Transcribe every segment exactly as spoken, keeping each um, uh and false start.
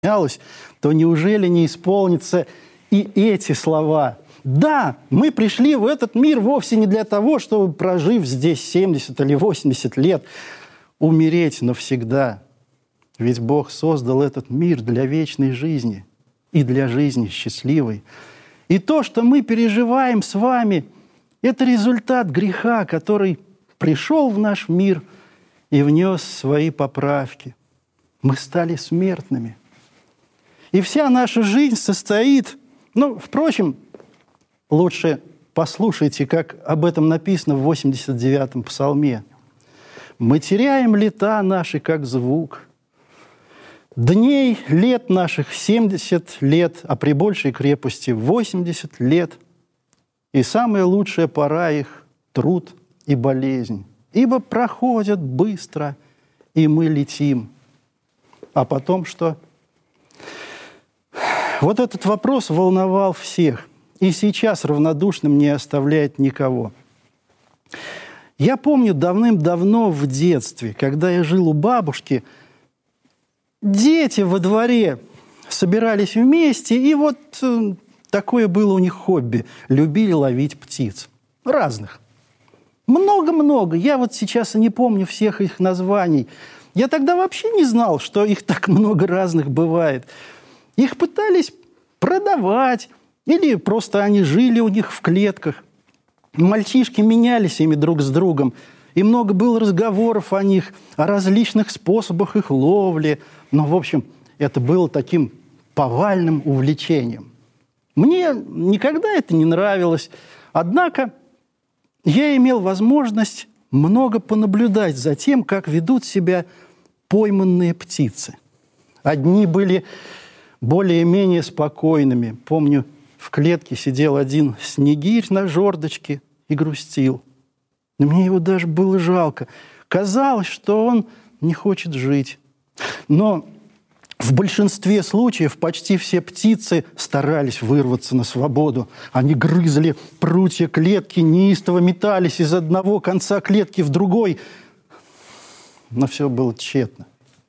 то неужели не исполнятся и эти слова? Да, мы пришли в этот мир вовсе не для того, чтобы, прожив здесь семьдесят или восемьдесят лет, умереть навсегда. Ведь Бог создал этот мир для вечной жизни и для жизни счастливой. И то, что мы переживаем с вами, это результат греха, который пришел в наш мир и внес свои поправки. Мы стали смертными. И вся наша жизнь состоит... Ну, впрочем, лучше послушайте, как об этом написано в восемьдесят девятом псалме. «Мы теряем лета наши, как звук. Дней лет наших семьдесят лет, а при большей крепости восемьдесят лет. И самая лучшая пора их – труд и болезнь. Ибо проходят быстро, и мы летим». А потом что? Вот этот вопрос волновал всех. И сейчас равнодушным не оставляет никого. Я помню давным-давно в детстве, когда я жил у бабушки, дети во дворе собирались вместе, и вот э, такое было у них хобби. Любили ловить птиц. Разных. Много-много. Я вот сейчас и не помню всех их названий. Я тогда вообще не знал, что их так много разных бывает. Их пытались продавать, или просто они жили у них в клетках. Мальчишки менялись ими друг с другом. И много было разговоров о них, о различных способах их ловли. Но, в общем, это было таким повальным увлечением. Мне никогда это не нравилось. Однако я имел возможность много понаблюдать за тем, как ведут себя пойманные птицы. Одни были более-менее спокойными. Помню, в клетке сидел один снегирь на жердочке и грустил. Но мне его даже было жалко. Казалось, что он не хочет жить. Но в большинстве случаев почти все птицы старались вырваться на свободу. Они грызли прутья клетки, неистово метались из одного конца клетки в другой. Но все было тщетно.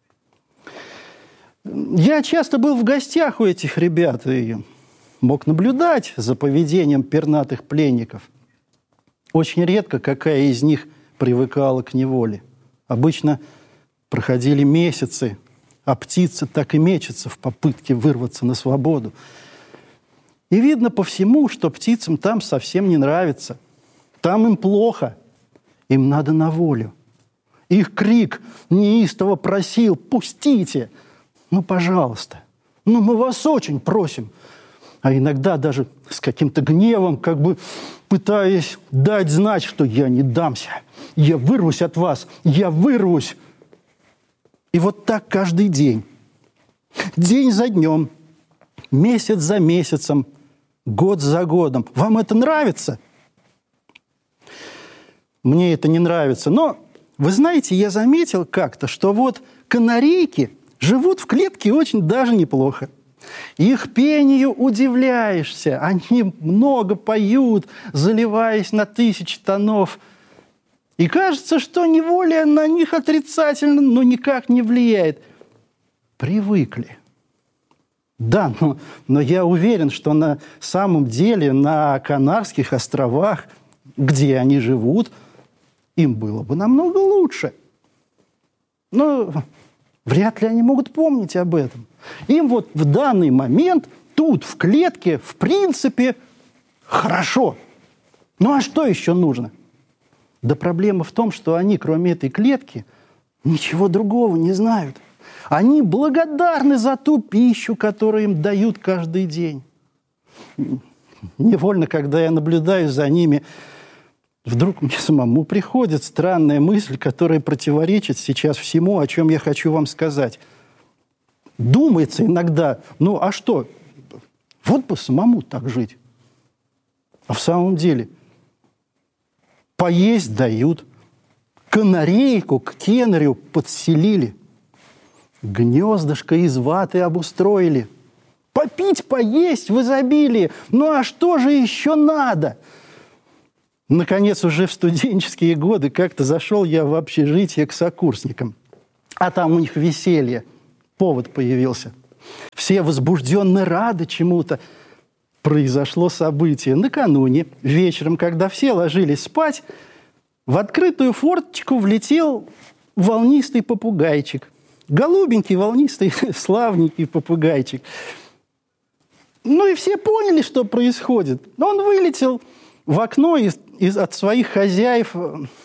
Я часто был в гостях у этих ребят и мог наблюдать за поведением пернатых пленников. Очень редко какая из них привыкала к неволе. Обычно проходили месяцы, а птицы так и мечутся в попытке вырваться на свободу. И видно по всему, что птицам там совсем не нравится. Там им плохо, им надо на волю. Их крик неистово просил: «Пустите! Ну, пожалуйста! Ну, мы вас очень просим!» А иногда даже с каким-то гневом, как бы пытаясь дать знать, что я не дамся, я вырвусь от вас, я вырвусь. И вот так каждый день, день за днем, месяц за месяцем, год за годом. Вам это нравится? Мне это не нравится. Но, вы знаете, я заметил как-то, что вот канарейки живут в клетке очень даже неплохо. Их пению удивляешься. Они много поют, заливаясь на тысячи тонов. И кажется, что неволя на них отрицательно, но никак не влияет. Привыкли. Да, но, но я уверен, что на самом деле на Канарских островах, где они живут, им было бы намного лучше. Но вряд ли они могут помнить об этом. Им вот в данный момент тут, в клетке, в принципе, хорошо. Ну а что еще нужно? Да проблема в том, что они, кроме этой клетки, ничего другого не знают. Они благодарны за ту пищу, которую им дают каждый день. Невольно, когда я наблюдаю за ними, вдруг мне самому приходит странная мысль, которая противоречит сейчас всему, о чем я хочу вам сказать. Думается иногда, ну а что, вот бы самому так жить. А в самом деле поесть дают, канарейку к кенарю подселили, гнездышко из ваты обустроили, попить, поесть в изобилии. Ну а что же еще надо? Наконец, уже в студенческие годы как-то зашел я в общежитие к сокурсникам. А там у них веселье. Повод появился. Все возбужденно рады чему-то. Произошло событие. Накануне, вечером, когда все ложились спать, в открытую форточку влетел волнистый попугайчик. Голубенький, волнистый, славненький попугайчик. Ну и все поняли, что происходит. Он вылетел в окно из, из, от своих хозяев,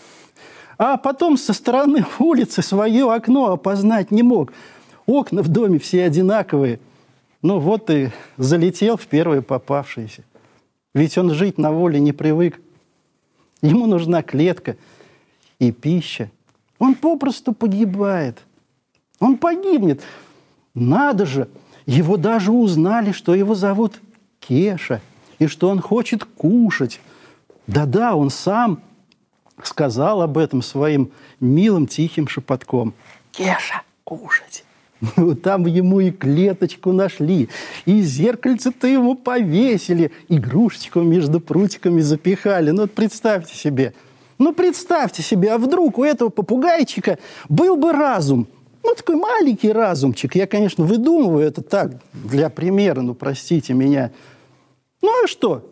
а потом со стороны улицы свое окно опознать не мог. Окна в доме все одинаковые. Ну вот и залетел в первое попавшееся. Ведь он жить на воле не привык. Ему нужна клетка и пища. Он попросту погибает. Он погибнет. Надо же! Его даже узнали, что его зовут Кеша, и что он хочет кушать. Да-да, он сам сказал об этом своим милым тихим шепотком. «Кеша, кушать!» Ну, там ему и клеточку нашли, и зеркальце-то ему повесили, игрушечку между прутиками запихали. Ну, вот представьте себе. Ну, представьте себе, а вдруг у этого попугайчика был бы разум? Ну, такой маленький разумчик. Я, конечно, выдумываю это так, для примера, ну, простите меня. Ну, а что?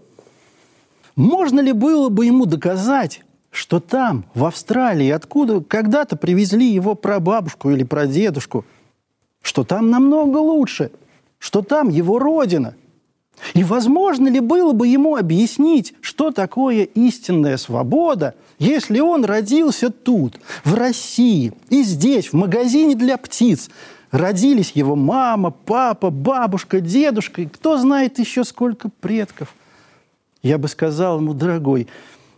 Можно ли было бы ему доказать, что там, в Австралии, откуда когда-то привезли его прабабушку или прадедушку, что там намного лучше, что там его родина? И возможно ли было бы ему объяснить, что такое истинная свобода, если он родился тут, в России, и здесь, в магазине для птиц, родились его мама, папа, бабушка, дедушка, и кто знает еще сколько предков? Я бы сказал ему: дорогой,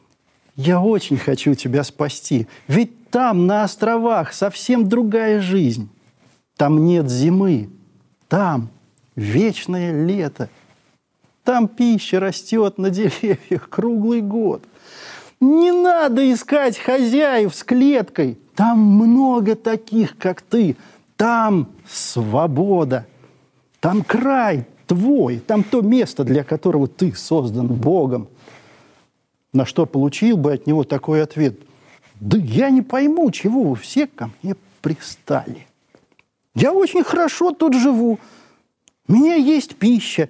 я очень хочу тебя спасти, ведь там, на островах, совсем другая жизнь. Там нет зимы, там вечное лето. Там пища растет на деревьях круглый год. Не надо искать хозяев с клеткой. Там много таких, как ты. Там свобода. Там край твой. Там то место, для которого ты создан Богом. На что получил бы от него такой ответ: да я не пойму, чего вы все ко мне пристали. Я очень хорошо тут живу. У меня есть пища.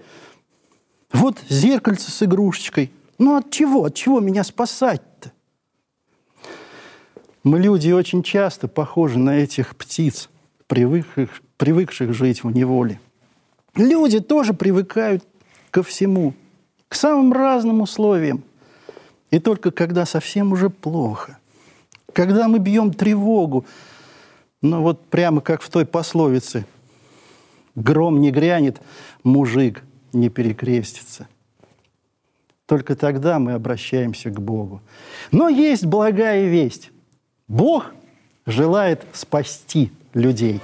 Вот зеркальце с игрушечкой. Ну от чего? От чего меня спасать-то? Мы, люди, очень часто похожи на этих птиц, привыкших, привыкших жить в неволе. Люди тоже привыкают ко всему, к самым разным условиям. И только когда совсем уже плохо, когда мы бьем тревогу, ну вот прямо как в той пословице: гром не грянет, мужик не перекрестится. Только тогда мы обращаемся к Богу. Но есть благая весть. Бог желает спасти людей.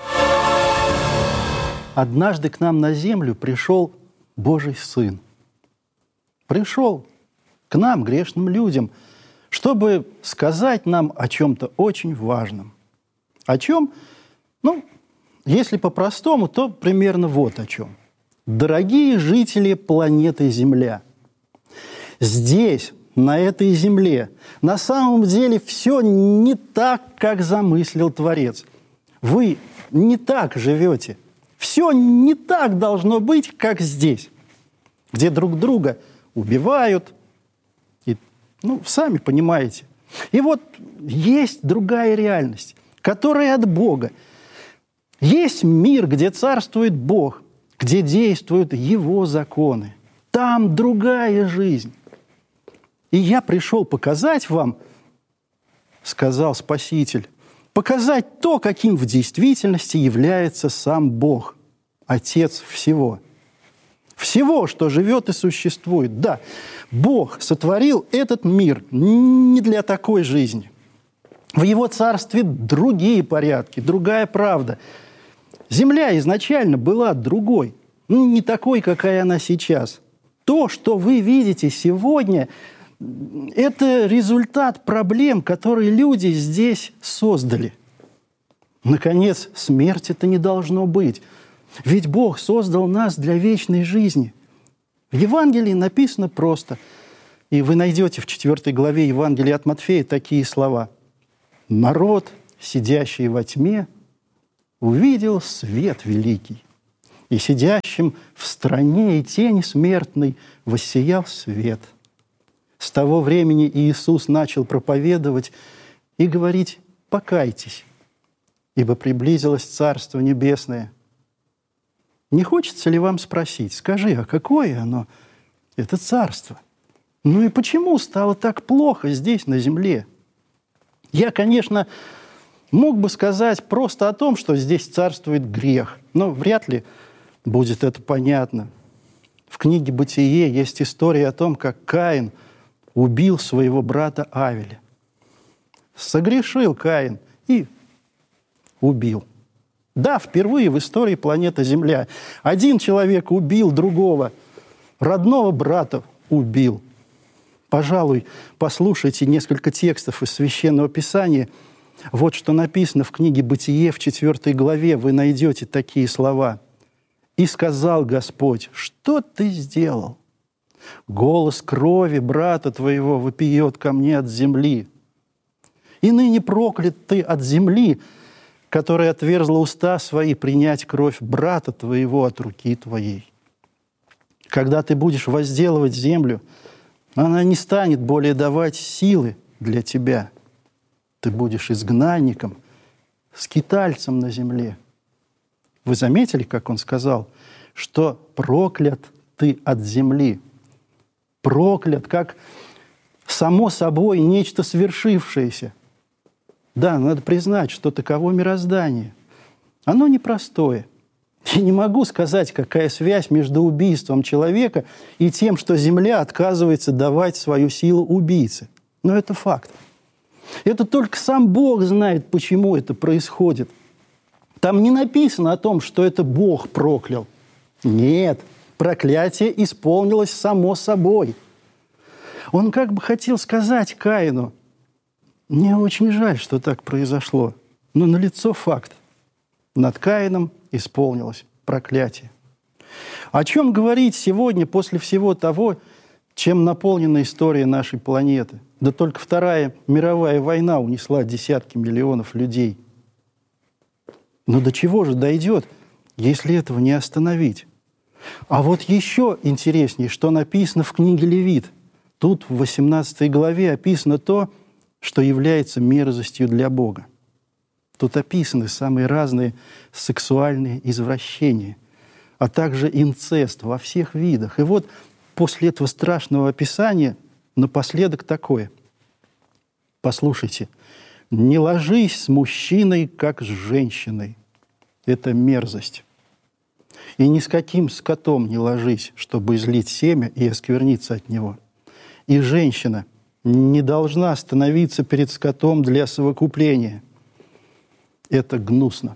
Однажды к нам на землю пришел Божий Сын. Пришел к нам, грешным людям, чтобы сказать нам о чем-то очень важном. О чем? Ну, если по-простому, то примерно вот о чем. Дорогие жители планеты Земля, здесь, на этой земле, на самом деле все не так, как замыслил Творец. Вы не так живете. Все не так должно быть, как здесь, где друг друга убивают. И, ну, сами понимаете. И вот есть другая реальность, которая от Бога. Есть мир, где царствует Бог, где действуют Его законы. Там другая жизнь. И я пришел показать вам, сказал Спаситель, показать то, каким в действительности является сам Бог, Отец всего. Всего, что живет и существует. Да, Бог сотворил этот мир не для такой жизни. В Его царстве другие порядки, другая правда. Земля изначально была другой, ну, не такой, какая она сейчас. То, что вы видите сегодня, это результат проблем, которые люди здесь создали. Наконец, смерти-то не должно быть. Ведь Бог создал нас для вечной жизни. В Евангелии написано просто, и вы найдете в четвёртой главе Евангелия от Матфея такие слова: «Народ, сидящий во тьме, увидел свет великий, и сидящим в стране и тени смертной воссиял свет. С того времени Иисус начал проповедовать и говорить: «Покайтесь, ибо приблизилось Царство Небесное». Не хочется ли вам спросить: скажи, а какое оно, это царство? Ну и почему стало так плохо здесь, на земле? Я, конечно, мог бы сказать просто о том, что здесь царствует грех, но вряд ли будет это понятно. В книге «Бытие» есть история о том, как Каин убил своего брата Авеля. Согрешил Каин и убил. Да, впервые в истории планеты Земля один человек убил другого, родного брата убил. Пожалуй, послушайте несколько текстов из Священного Писания. Вот что написано в книге «Бытие» в четвёртой главе. Вы найдете такие слова. «И сказал Господь: что ты сделал? Голос крови брата твоего вопиет ко мне от земли. И ныне проклят ты от земли, которая отверзла уста свои принять кровь брата твоего от руки твоей. Когда ты будешь возделывать землю, она не станет более давать силы для тебя. Ты будешь изгнанником, скитальцем на земле». Вы заметили, как он сказал, что проклят ты от земли? Проклят, как само собой нечто свершившееся. Да, надо признать, что таково мироздание. Оно непростое. Я не могу сказать, какая связь между убийством человека и тем, что земля отказывается давать свою силу убийце. Но это факт. Это только сам Бог знает, почему это происходит. Там не написано о том, что это Бог проклял. Нет, проклятие исполнилось само собой. Он как бы хотел сказать Каину: мне очень жаль, что так произошло, но налицо факт. Над Каином исполнилось проклятие. О чем говорить сегодня после всего того, чем наполнена история нашей планеты? Да только Вторая мировая война унесла десятки миллионов людей. Но до чего же дойдет, если этого не остановить? А вот еще интереснее, что написано в книге Левит. Тут в восемнадцатой главе описано то, что является мерзостью для Бога. Тут описаны самые разные сексуальные извращения, а также инцест во всех видах. И вот после этого страшного описания напоследок такое. Послушайте. «Не ложись с мужчиной, как с женщиной». Это мерзость. «И ни с каким скотом не ложись, чтобы излить семя и оскверниться от него. И женщина не должна становиться перед скотом для совокупления». Это гнусно.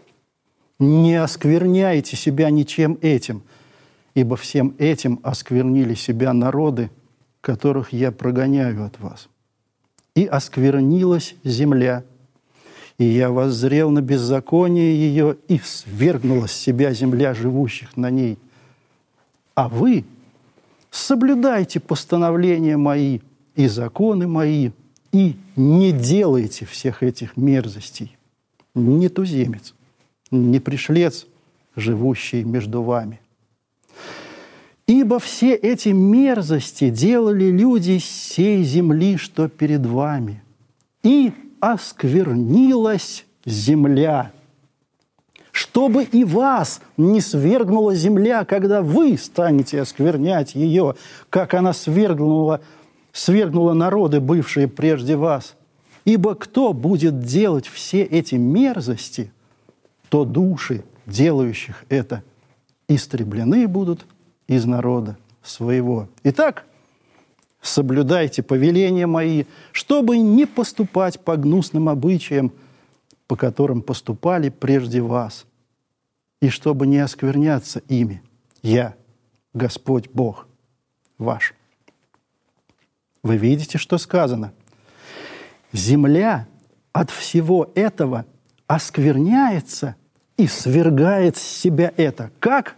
«Не оскверняйте себя ничем этим, ибо всем этим осквернили себя народы, которых я прогоняю от вас. И осквернилась земля, и я воззрел на беззаконие ее, и свергнула с себя земля живущих на ней. А вы соблюдайте постановления мои и законы мои, и не делайте всех этих мерзостей. Не туземец, не пришлец, живущий между вами. Ибо все эти мерзости делали люди сей земли, что перед вами. И осквернилась земля, чтобы и вас не свергнула земля, когда вы станете осквернять ее, как она свергнула, свергнула народы, бывшие прежде вас. Ибо кто будет делать все эти мерзости, то души, делающих это, истреблены будут из народа своего. Итак, соблюдайте повеления мои, чтобы не поступать по гнусным обычаям, по которым поступали прежде вас, и чтобы не оскверняться ими. Я, Господь Бог ваш. Вы видите, что сказано? Земля от всего этого оскверняется и свергает с себя это. Как?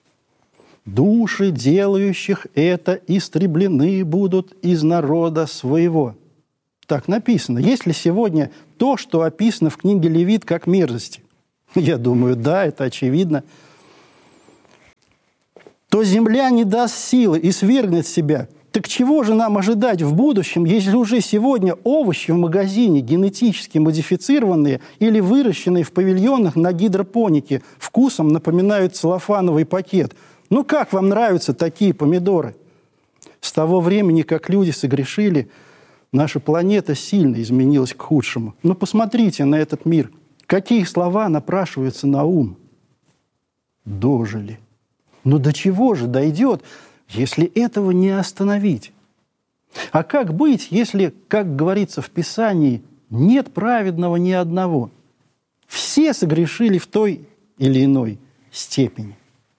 Души, делающих это, истреблены будут из народа своего. Так написано. Есть ли сегодня то, что описано в книге Левит как мерзости? Я думаю, да, это очевидно. то земля не даст силы и свергнет себя. Так чего же нам ожидать в будущем, если уже сегодня овощи в магазине генетически модифицированные или выращенные в павильонах на гидропонике вкусом напоминают целлофановый пакет? Ну как вам нравятся такие помидоры? С того времени, как люди согрешили, наша планета сильно изменилась к худшему. Ну посмотрите на этот мир. Какие слова напрашиваются на ум? Дожили. Но до чего же дойдет, если этого не остановить? А как быть, если, как говорится в Писании, нет праведного ни одного? Все согрешили в той или иной степени.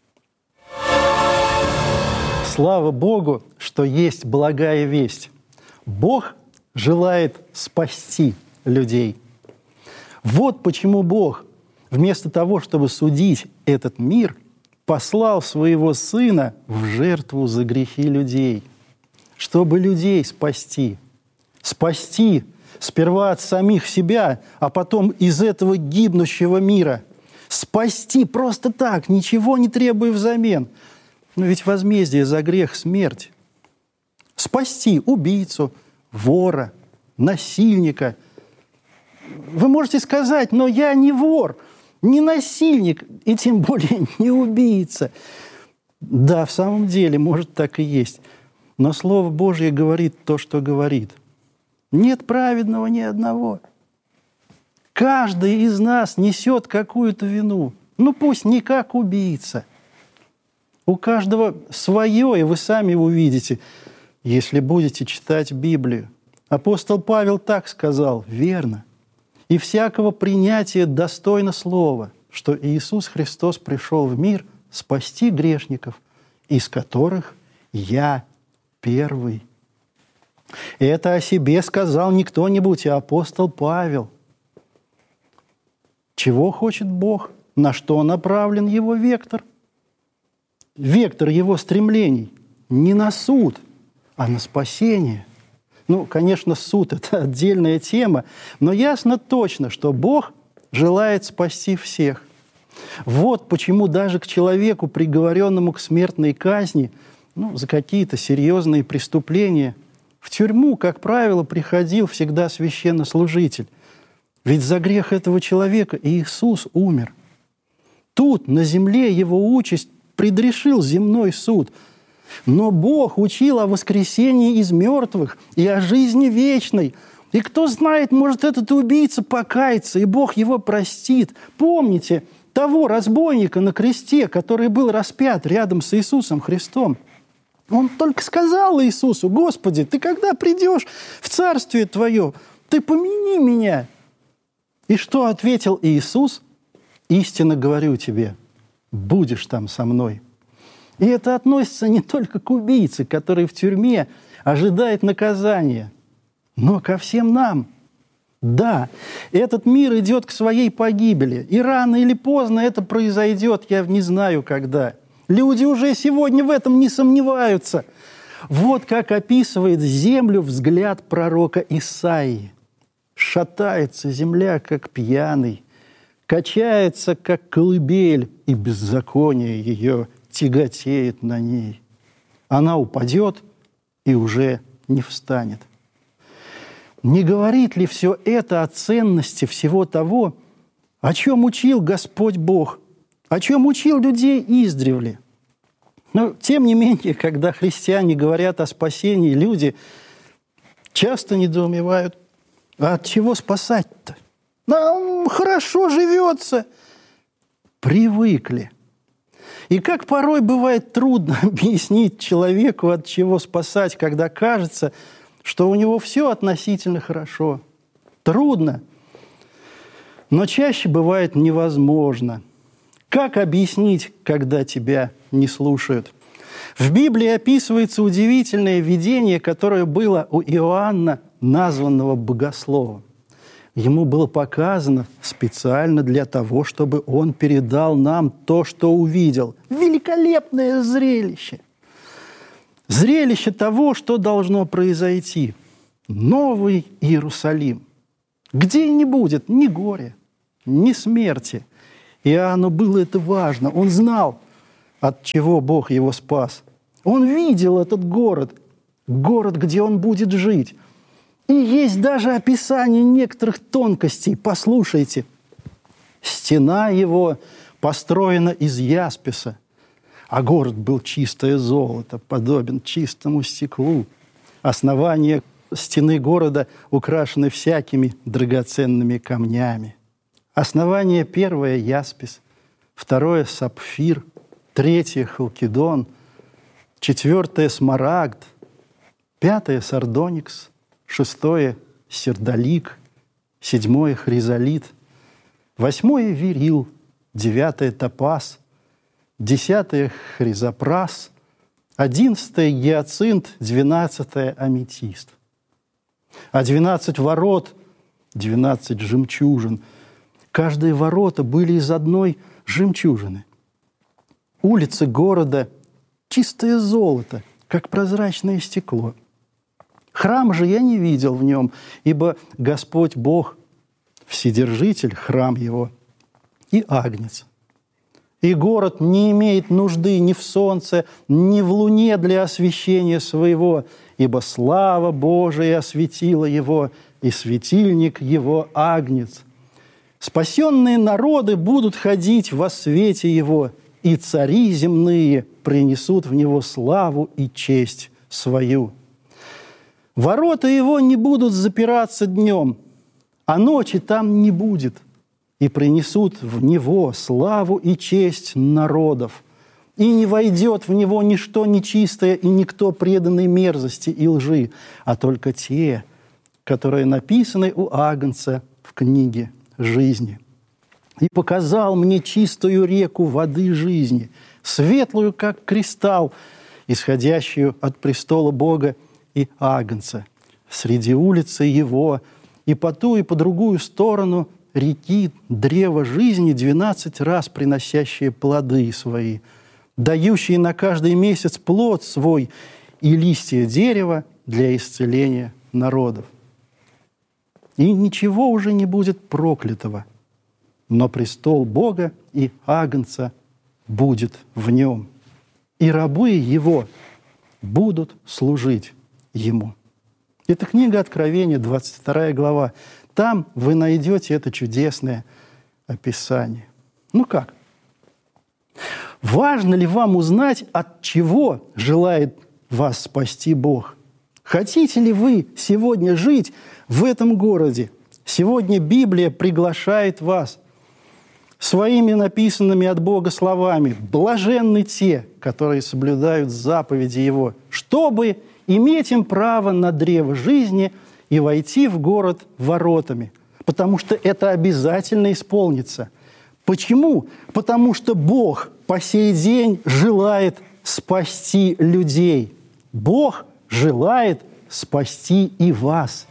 Слава Богу, что есть благая весть. Бог желает спасти людей. Вот почему Бог, вместо того, чтобы судить этот мир, послал своего Сына в жертву за грехи людей, чтобы людей спасти. Спасти сперва от самих себя, а потом из этого гибнущего мира. Спасти просто так, ничего не требуя взамен. Но ведь возмездие за грех – смерть. Спасти убийцу, вора, насильника. Вы можете сказать, но я не вор, не насильник и тем более не убийца. Да, в самом деле, может, так и есть. Но Слово Божье говорит то, что говорит. Нет праведного ни одного. Каждый из нас несет какую-то вину. Ну пусть не как убийца. У каждого свое, и вы сами увидите, если будете читать Библию. Апостол Павел так сказал, верно. И всякого принятия достойно слова, что Иисус Христос пришел в мир спасти грешников, из которых я первый. Это о себе сказал не кто-нибудь, а апостол Павел. Чего хочет Бог? На что направлен его вектор? Вектор его стремлений не на суд, а на спасение. Ну, конечно, суд – это отдельная тема, но ясно точно, что Бог желает спасти всех. Вот почему даже к человеку, приговоренному к смертной казни, ну, за какие-то серьезные преступления, в тюрьму, как правило, приходил всегда священнослужитель. Ведь за грех этого человека Иисус умер. Тут, на земле, его участь предрешил земной суд. Но Бог учил о воскресении из мертвых и о жизни вечной. И кто знает, может, этот убийца покается, и Бог его простит. Помните того разбойника на кресте, который был распят рядом с Иисусом Христом? Он только сказал Иисусу: «Господи, ты когда придешь в Царствие Твое, ты помяни меня». И что ответил Иисус? «Истинно говорю тебе, будешь там со мной». И это относится не только к убийце, который в тюрьме ожидает наказания, но ко всем нам. Да, этот мир идет к своей погибели, и рано или поздно это произойдет, я не знаю когда. Люди уже сегодня в этом не сомневаются. Вот как описывает землю взгляд пророка Исаии. «Шатается земля, как пьяный, качается, как колыбель, и беззаконие ее тяготеет на ней. Она упадет и уже не встанет». Не говорит ли все это о ценности всего того, о чем учил Господь Бог, о чем учил людей издревле? Но, тем не менее, когда христиане говорят о спасении, люди часто недоумевают: а от чего спасать-то? Нам хорошо живется. Привыкли. И как порой бывает трудно объяснить человеку, от чего спасать, когда кажется, что у него все относительно хорошо. Трудно, но чаще бывает невозможно. Как объяснить, когда тебя не слушают? В Библии описывается удивительное видение, которое было у Иоанна, названного богословом. Ему было показано специально для того, чтобы он передал нам то, что увидел. Великолепное зрелище! Зрелище того, что должно произойти. Новый Иерусалим, где не будет ни горя, ни смерти. Иоанну было это важно. Он знал, от чего Бог его спас. Он видел этот город, город, где он будет жить. И есть даже описание некоторых тонкостей. Послушайте. Стена его построена из ясписа, а город был чистое золото, подобен чистому стеклу. Основания стены города украшены всякими драгоценными камнями. Основание первое – яспис, второе – сапфир, третье – халкидон, четвертое – смарагд, пятое – сардоникс, шестое – сердолик, седьмое – хризолит, восьмое – верил, девятое – топаз, десятое – хризопрас, одиннадцатое – гиацинт, двенадцатое – аметист. А двенадцать ворот, двенадцать жемчужин. Каждые ворота были из одной жемчужины. Улицы города – чистое золото, как прозрачное стекло. Храм же я не видел в нем, ибо Господь Бог, Вседержитель, храм его, и Агнец. И город не имеет нужды ни в солнце, ни в луне для освещения своего, ибо слава Божия осветила его, и светильник его Агнец. Спасенные народы будут ходить во свете его, и цари земные принесут в него славу и честь свою. Ворота его не будут запираться днем, а ночи там не будет, и принесут в него славу и честь народов. И не войдет в него ничто нечистое и никто преданный мерзости и лжи, а только те, которые написаны у Агнца в книге жизни. И показал мне чистую реку воды жизни, светлую, как кристалл, исходящую от престола Бога и Агнца. Среди улицы его и по ту, и по другую сторону реки древо жизни, двенадцать раз приносящие плоды свои, дающие на каждый месяц плод свой и листья дерева для исцеления народов. И ничего уже не будет проклятого, но престол Бога и Агнца будет в нем, и рабы его будут служить ему. Это книга Откровения, двадцать вторая глава. Там вы найдете это чудесное описание. Ну как? Важно ли вам узнать, от чего желает вас спасти Бог? Хотите ли вы сегодня жить в этом городе? Сегодня Библия приглашает вас своими написанными от Бога словами. Блаженны те, которые соблюдают заповеди Его, чтобы иметь им право на древо жизни и войти в город воротами, потому что это обязательно исполнится. Почему? Потому что Бог по сей день желает спасти людей. Бог желает спасти и вас.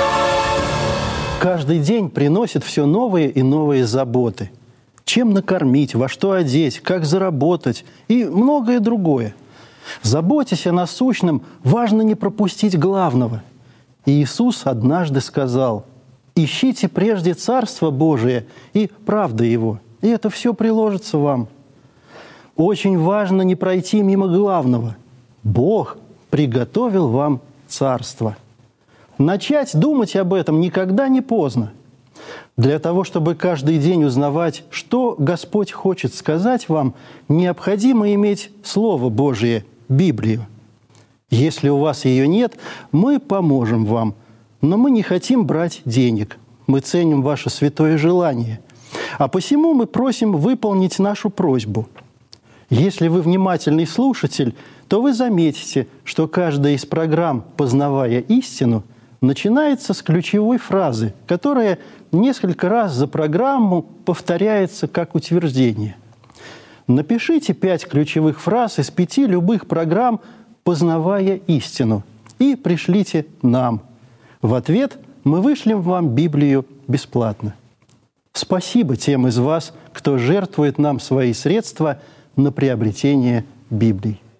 Каждый день приносит все новые и новые заботы. Чем накормить, во что одеть, как заработать и многое другое. Заботясь о насущном, важно не пропустить главного. И Иисус однажды сказал: «Ищите прежде Царство Божие и правды Его, и это все приложится вам». Очень важно не пройти мимо главного. Бог приготовил вам Царство. Начать думать об этом никогда не поздно. Для того, чтобы каждый день узнавать, что Господь хочет сказать вам, необходимо иметь Слово Божие, Библию. Если у вас ее нет, мы поможем вам, но мы не хотим брать денег. Мы ценим ваше святое желание. А посему мы просим выполнить нашу просьбу. Если вы внимательный слушатель, то вы заметите, что каждая из программ «Познавая истину» начинается с ключевой фразы, которая несколько раз за программу повторяется как утверждение. Напишите пять ключевых фраз из пяти любых программ «Познавая истину» и пришлите нам. В ответ мы вышлем вам Библию бесплатно. Спасибо тем из вас, кто жертвует нам свои средства на приобретение Библии.